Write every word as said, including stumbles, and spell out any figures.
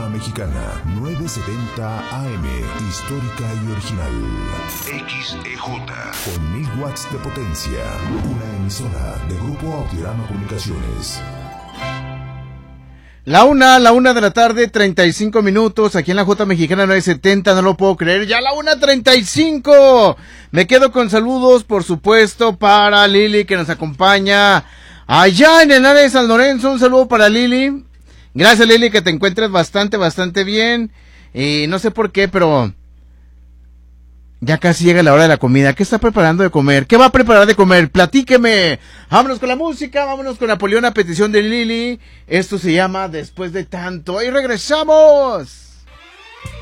Mexicana, novecientos setenta A M, histórica y original. X E J, con mil watts de potencia. Una emisora de Grupo Audiorama Comunicaciones. La una, la una de la tarde, treinta y cinco minutos, aquí en la J Mexicana novecientos setenta, no lo puedo creer, ya la una treinta y cinco. Me quedo con saludos, por supuesto, para Lili, que nos acompaña allá en el área de San Lorenzo. Un saludo para Lili. Gracias, Lili, que te encuentres bastante, bastante bien. Y no sé por qué, pero ya casi llega la hora de la comida. ¿Qué está preparando de comer? ¿Qué va a preparar de comer? Platíqueme. Vámonos con la música, vámonos con Napoleón a petición de Lili. Esto se llama Después de Tanto. ¡Y regresamos!